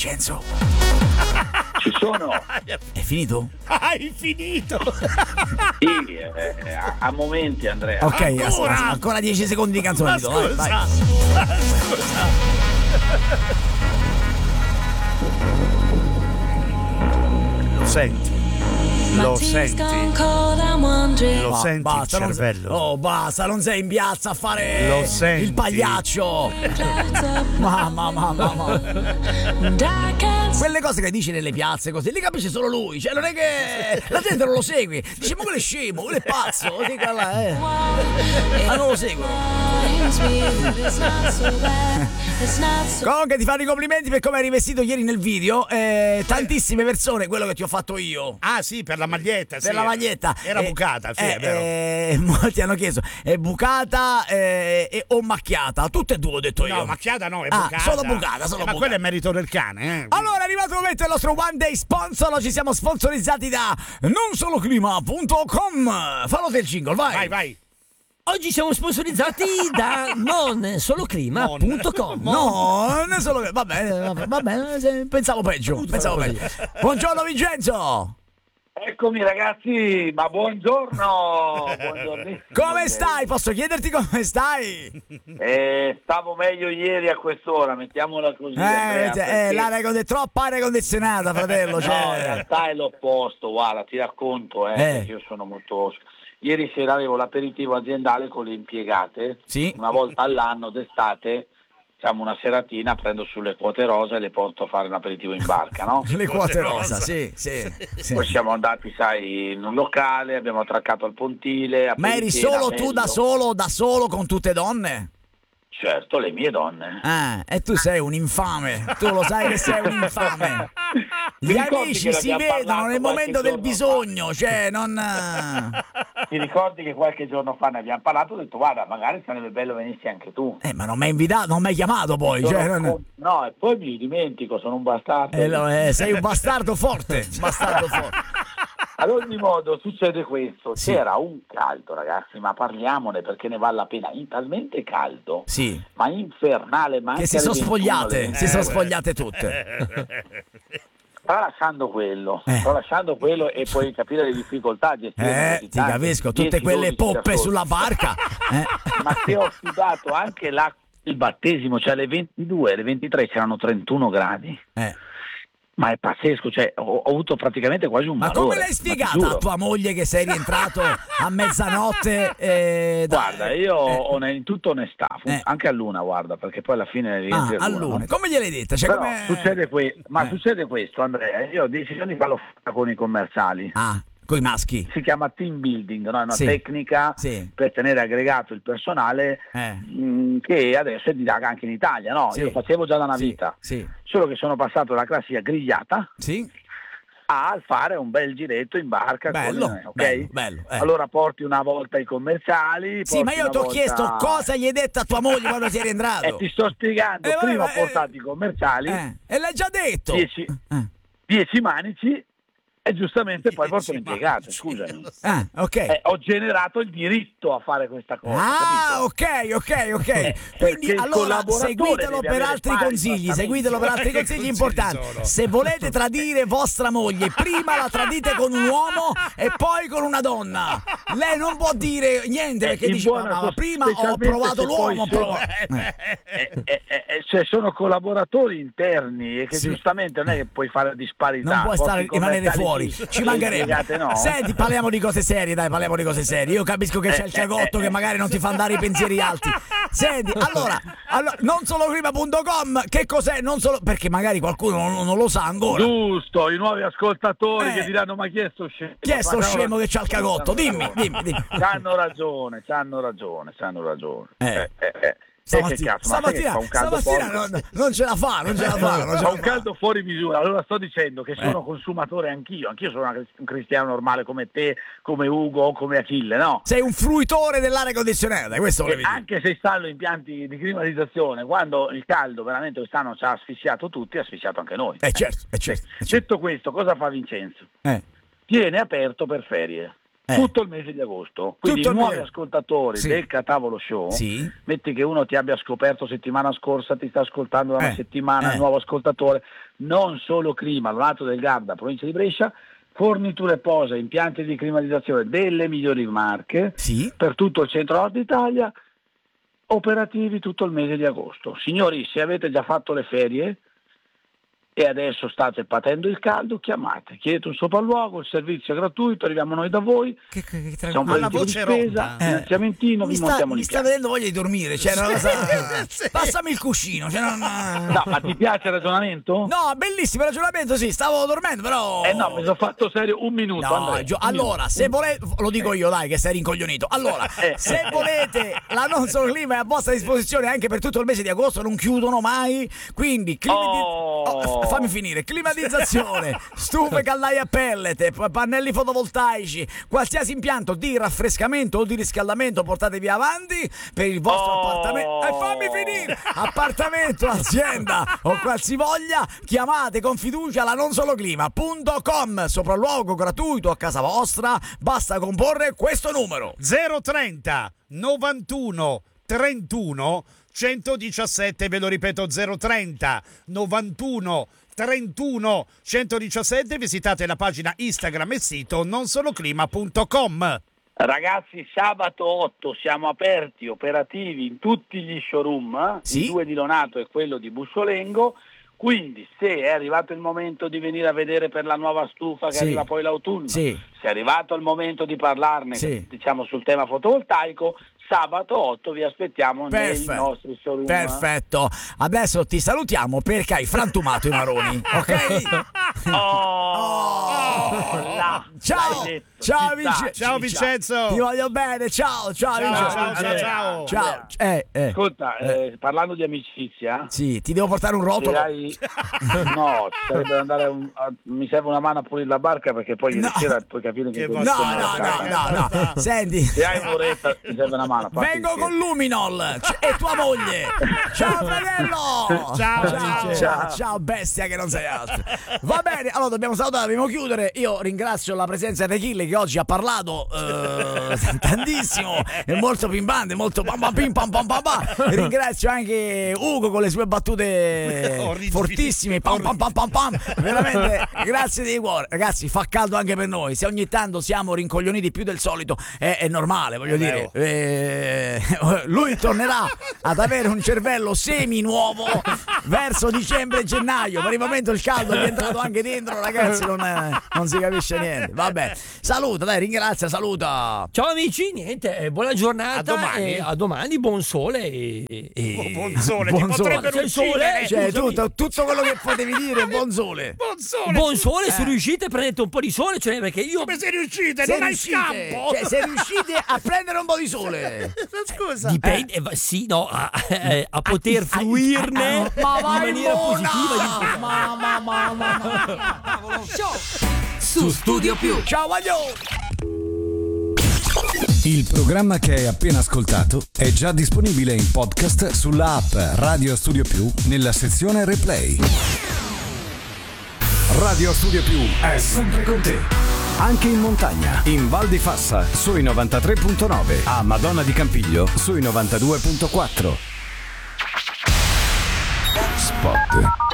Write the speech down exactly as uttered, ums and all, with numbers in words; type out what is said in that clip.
Vincenzo. Ci sono. È finito? Hai finito? Sì, eh, a, a momenti, Andrea. Ok, Ancora? as- as- ancora dieci secondi di canzone. Ma Dito, vai, scusa, vai. ma scusa. Lo senti? Lo senti? Lo Ma senti basta, il non sei- cervello? oh, basta, non sei in piazza a fare Lo senti? il pagliaccio. Mamma, mamma, mamma. Quelle cose che dici nelle piazze così, li capisce solo lui. Cioè, non è che la gente non lo segue. Dice, ma quello è scemo, quello è pazzo. Così che là, eh. Ma non lo seguono. Comunque ti fanno i complimenti per come hai rivestito ieri nel video. Eh, tantissime persone, quello che ti ho fatto io. Ah sì, per la maglietta. Per sì. la maglietta Era Eh, bucata, sì, eh, è vero. eh, molti hanno chiesto è bucata eh, e- o macchiata, tutte e due ho detto io. No, macchiata no, è Ah, bucata. solo bucata, solo Eh, ma bucata. quello è merito del cane, eh. Allora è arrivato il momento del nostro One Day Sponsor. Ci siamo sponsorizzati da non solo clima punto com. Fallo del jingle, vai. Vai, vai. Oggi siamo sponsorizzati da non solo clima punto com. No, non solo va bene, va bene, va bene, se- pensavo peggio, pensavo peggio. Buongiorno Vincenzo. Eccomi ragazzi, ma buongiorno. Buongiornissimo. Come stai? Posso chiederti come stai? Eh, stavo meglio ieri a quest'ora, mettiamola così. Eh, Andrea, eh, perché- l'aria conde- troppa aria condizionata, fratello. No, in Cioè. realtà è l'opposto, guarda, ti racconto, eh, Eh. perché io sono molto... Ieri sera avevo l'aperitivo aziendale con le impiegate, Sì. una volta all'anno d'estate, diciamo una seratina, prendo sulle quote rosa e le porto a fare un aperitivo in barca, no? Le quote rosa, sì, sì, sì. Poi siamo andati, sai, in un locale, abbiamo attraccato al pontile. Ma eri aperitivo, solo tu da bello. solo, da solo con tutte donne? Certo, le mie donne. Ah, e tu sei un infame, tu lo sai che sei un infame. Gli Ti ricordi amici che si ne abbiamo vedono parlato nel qualche momento del giorno fa? bisogno, cioè non... Ti ricordi che qualche giorno fa ne abbiamo parlato? Ho detto, guarda, magari sarebbe bello venissi anche tu. Eh, ma non mi hai invitato, non mi hai chiamato poi, Sono cioè... non- con- No, e poi mi dimentico, sono un bastardo. Eh, no, eh, sei un bastardo forte, bastardo forte. Ad ogni modo succede questo, Sì. c'era un caldo ragazzi, ma parliamone perché ne vale la pena, in talmente caldo, Sì, ma infernale, ma che anche si alle sono ventuno, spogliate, alle si sono Eh, spogliate tutte. Tralasciando quello, Eh. tralasciando quello e puoi capire le difficoltà gestire Eh, ti capisco, tutte quelle poppe sulla barca. Eh. Ma che ho sudato anche la, il battesimo, cioè alle ventidue, alle ventitré c'erano trentuno gradi. Eh. Ma è pazzesco, cioè ho, ho avuto praticamente quasi un Ma malore. come l'hai ti spiegata giuro. a tua moglie che sei rientrato a mezzanotte? eh, da- Guarda, io eh, ho in tutta onestà, fu- Eh. anche a luna, guarda, perché poi alla fine ah, rientri a a luna, luna. no? Come gliel'hai detta? Cioè, Però come- succede, que- ma Eh. succede questo, Andrea, io dieci giorni fa l'ho fatta con i commerciali. Ah, coi maschi. Si chiama team building, no? È una Sì. tecnica Sì. per tenere aggregato il personale Eh. mh, che adesso è didatta anche in Italia, no? Sì. Io lo facevo già da una Sì, vita, Sì. solo che sono passato dalla classica grigliata Sì. a fare un bel giretto in barca. Bello, con, eh, ok? bello, bello, eh. Allora porti una volta i commerciali. Sì, ma porti io una ti ho volta- chiesto cosa gli hai detto a tua moglie quando sei rientrato. E ti sto spiegando, Eh, vai, prima vai, ho portato i commerciali, Eh, E l'hai già detto. dieci, Eh. dieci manici e giustamente poi porto l'impiegata, scusami. Ah, ok. Eh, ho generato il diritto a fare questa cosa. Ah, capito? ok, ok, ok. Eh, Quindi perché il allora collaboratore seguitelo deve per avere altri pari consigli, trattamento. seguitelo per altri Che consigli consigli importanti. sono? Se volete tradire vostra moglie, prima la tradite con un uomo e poi con una donna. Lei non può dire niente perché Eh, in dice ma, buona ma sost- prima ho specialmente provato se poi l'uomo. ho sono- provato- Eh. Eh, eh, eh, eh, cioè sono collaboratori interni e che Sì. giustamente non è che puoi fare disparità. Non puoi porti stare i rimanere commerciali fuori, qui, ci le mancherebbe. impiegate no. Senti, parliamo di cose serie, dai, parliamo di cose serie. Io capisco che c'è il cagotto che magari non ti fa andare i pensieri alti. Senti, allora, allora non solo clima punto com, che cos'è? Non solo perché magari qualcuno non, non lo sa ancora. Giusto, i nuovi ascoltatori Eh. che diranno ma chi è sto scemo? Chi è sto Ma scemo no, che c'ha il cagotto? Dimmi, dimmi, dimmi. C'hanno ragione, c'hanno ragione, c'hanno ragione. Eh. Eh, eh, eh. Stamattina, Eh, che cazzo, ma sai che stamattina, fa un caldo stamattina fuori? non, non ce la fa, non ce la fa, non ce Fa la un fa. caldo fuori misura, allora sto dicendo che sono Eh. consumatore anch'io, anch'io sono una- un cristiano normale come te, come Ugo o come Achille, no? Sei un fruitore dell'aria condizionata, questo E volevi dire. anche se installo impianti di climatizzazione, quando il caldo veramente quest'anno ci ha asfissiato tutti, ha asfissiato anche noi. Eh certo, eh certo, eh certo. Detto questo, cosa fa Vincenzo? Eh. Tiene aperto per ferie. Eh. tutto il mese di agosto. Quindi Tutto il nuovi mese. ascoltatori Sì. del Catavolo Show, Sì. metti che uno ti abbia scoperto settimana scorsa, ti sta ascoltando da una Eh. settimana, Eh. nuovo ascoltatore, non solo Clima, Lato del Garda, provincia di Brescia, forniture posa, impianti di climatizzazione delle migliori marche Sì. per tutto il centro-nord Italia, operativi tutto il mese di agosto. Signori, se avete già fatto le ferie e adesso state patendo il caldo, chiamate, chiedete un sopralluogo, il servizio è gratuito, arriviamo noi da voi, Che, che, che c'è un Ma la preventivo di voce spesa, rotta. finanziamentino, Eh. Mi vi sta, montiamo mi sta l'impianto. vedendo voglia di dormire, cioè, non lo so. Passami il cuscino, cioè, non... No, ma ti piace il ragionamento? No, bellissimo ragionamento, sì, stavo dormendo, però... Eh no, mi sono fatto serio un minuto. No, Andrea, Gio- un allora, se volete, lo dico io, dai, che sei rincoglionito. Allora, Eh. se volete, la Non Solo Clima è a vostra disposizione anche per tutto il mese di agosto, non chiudono mai. Quindi, climati- Oh. oh, fammi finire: climatizzazione, stufe, caldaie a pellet, p- pannelli fotovoltaici, qualsiasi impianto di raffrescamento o di riscaldamento, portatevi avanti per il vostro Oh. appartamento. E fammi finire! Appartamento, azienda o qualsivoglia, chiamate con fiducia la non solo clima punto com, sopralluogo gratuito a casa vostra, basta comporre questo numero. zero trenta novantuno trentuno centodiciassette, ve lo ripeto, zero trenta novantuno trentuno centodiciassette. Visitate la pagina Instagram e sito non solo clima punto com. Ragazzi, sabato otto siamo aperti, operativi in tutti gli showroom, eh? Sì. I due di Lonato e quello di Bussolengo. Quindi se è arrivato il momento di venire a vedere per la nuova stufa che Sì. arriva poi l'autunno, Sì. se è arrivato il momento di parlarne, Sì. diciamo, sul tema fotovoltaico, sabato otto vi aspettiamo Perfetto. nei nostri showroom. Perfetto. Adesso ti salutiamo perché hai frantumato i maroni, ok? Oh, là, Ciao, l'hai detto, ciao, ci Vince- sta. Ciao Vincenzo. Ti voglio bene, ciao, ciao, Ciao, Vincenzo. ciao, ciao, ciao. Ciao. Eh, eh. Ascolta, eh, parlando di amicizia, Sì, ti devo portare un se rotolo. hai... no, ci sarebbe da andare un- a- mi serve una mano a pulire la barca perché poi ieri No. sera puoi capire che, Che cosa No, vostro- sono no, la no, casa. no, no. Senti. Se hai un'oretta mi serve una mano. fatti Vengo il con Luminol c- e tua moglie. Ciao fratello. Ciao, ciao, ciao, ciao, bestia che non sei altro. Va bene, allora dobbiamo salutare, dobbiamo chiudere. Io ringrazio la presenza di Achille che oggi ha parlato eh, tantissimo, è molto pimpante, molto pam pam pim pam pam pam pam. Ringrazio anche Ugo con le sue battute Orribili. fortissime, pam pam pam pam pam. Veramente grazie di cuore. Ragazzi, fa caldo anche per noi. Se ogni tanto siamo rincoglioniti più del solito è, è normale, voglio Eh, dire. oh. Eh, lui tornerà ad avere un cervello semi nuovo verso dicembre e gennaio. Per il momento il caldo è entrato anche dentro, ragazzi, non, è- non si capisce niente. Vabbè, saluta, dai, ringrazia, saluta. Ciao amici, niente, eh, buona giornata. A domani. e a domani, buon sole. E, e- Oh, buon sole, Buon ti sole. potrebbero C'è il sole, uccidere. Cioè, scusami. tutto, tutto quello che potevi dire, buon sole. Buon sole. Buon sole, se riuscite prendete un po' di sole, cioè, perché io Come se riuscite? Se non hai riuscite, scampo. cioè, se riuscite a prendere un po' di sole. Scusa. dipende, eh, sì, no, a, eh, a poter fruirne Ma in vai maniera mona! positiva. Ma, ma, ma, ma, ma. Su Studio Più. Ciao, voglio. Il programma che hai appena ascoltato è già disponibile in podcast sulla app Radio Studio Più nella sezione Replay. Radio Studio Più è sempre con te. Anche in montagna, in Val di Fassa sui novantatré virgola nove, a Madonna di Campiglio sui novantadue virgola quattro. Spot.